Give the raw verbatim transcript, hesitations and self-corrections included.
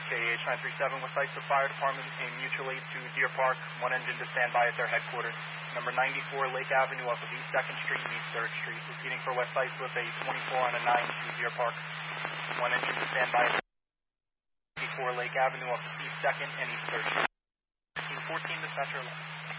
K H nine three seven, West Islip Fire Department, a mutual aid to Deer Park, one engine to stand by at their headquarters. Number ninety-four Lake Avenue off of East second Street and East third Street. Proceeding for West Islip, a twenty-four on a nine to Deer Park, one engine to stand by at ninety-four Lake Avenue off of East second and East third Street. fifteen fourteen, dispatcher eleven.